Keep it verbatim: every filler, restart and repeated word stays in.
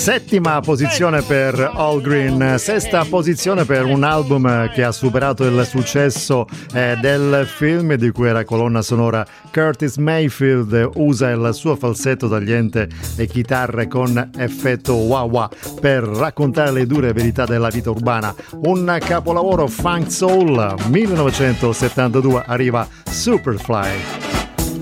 Settima posizione per All Green, sesta posizione per un album che ha superato il successo eh, del film di cui era colonna sonora. Curtis Mayfield usa il suo falsetto tagliente e chitarre con effetto wah wah per raccontare le dure verità della vita urbana. Un capolavoro funk soul. millenovecentosettantadue arriva Superfly.